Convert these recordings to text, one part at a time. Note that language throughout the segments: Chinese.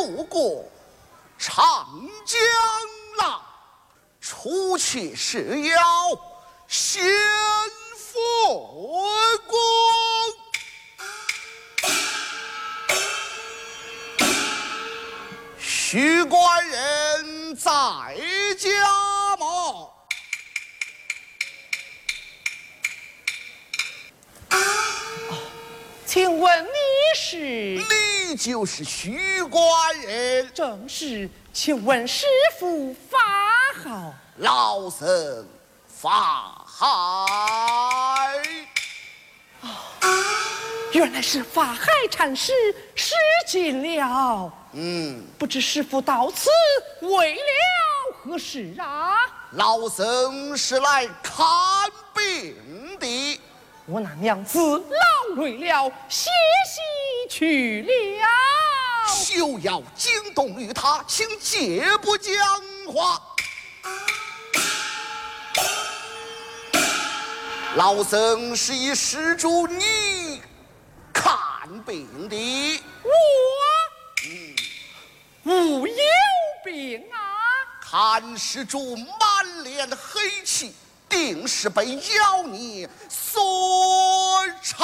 渡过长江浪，出去是要先复公。许官人在家吗？ 请问你是？ 你就是许官人。 正是，请问师父法号？ 老僧法海。 原来是法海禅师失敬了。不知师父到此为了何事啊？ 老僧是来看病的。 我那娘子劳累了，歇息去了。 休要惊动于他，请借不讲话。老僧是以施主你看病的。 我无有病啊！ 看施主满脸黑气，定是被妖孽所缠。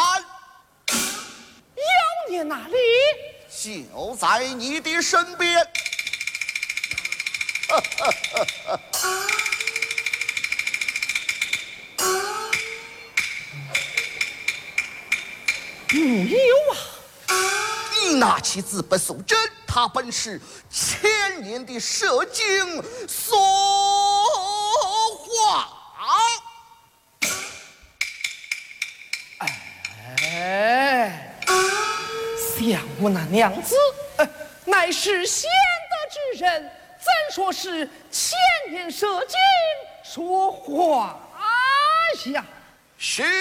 妖孽哪里？ 就在你的身边。 没有啊！ 你拿起字本素贞，他本是千年的蛇精所化。 像我那娘子，乃是贤德之人，怎说是千年蛇精说话呀？ 是。